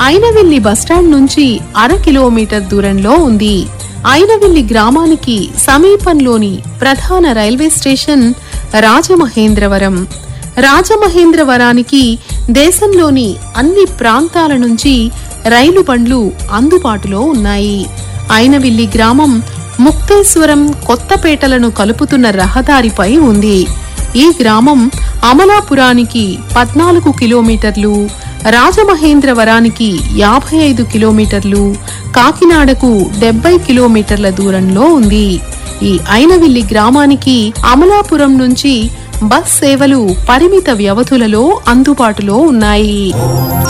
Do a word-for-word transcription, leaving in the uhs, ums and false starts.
Ainavilli bus stand నుంచి అర kilometre దూరంలో ఉంది. ఐనవిల్లి గ్రామానికి సమీపంలోని ప్రధాన రైల్వే స్టేషన్ రాజమహేంద్రవరం. రాజమహేంద్రవరానికి దేశంలోని అన్ని ప్రాంతాల నుంచి రైలు బండ్లు అందుబాటులో ఉన్నాయి. ఐనవిల్లి గ్రామం ముక్తేశ్వరం, కొత్తపేటలను కలుపుతున్న రహదారిపై ఉంది. ఈ గ్రామం అమలాపురానికి పద్నాలుగు కిలోమీటర్లు, రాజమహేంద్రవరానికి యాభై ఐదు కిలోమీటర్లు, కాకినాడకు డెబ్బై కిలోమీటర్ల దూరంలో ఉంది. ఈ ఐనవిల్లి గ్రామానికి అమలాపురం నుంచి బస్ సేవలు పరిమిత వ్యవధులలో అందుబాటులో ఉన్నాయి.